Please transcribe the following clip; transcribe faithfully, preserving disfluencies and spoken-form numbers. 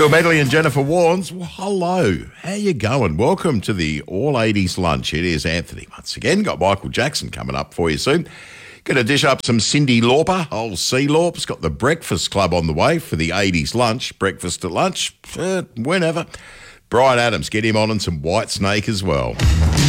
Bill Medley and Jennifer Warnes. Well, hello. How you going? Welcome to the All eighties Lunch. It is Anthony once again. Got Michael Jackson coming up for you soon. Going to dish up some Cyndi Lauper. Old Sea Lauper's got the Breakfast Club on the way for the eighties Lunch. Breakfast at lunch, eh, whenever. Bryan Adams, get him on, and some Whitesnake as well.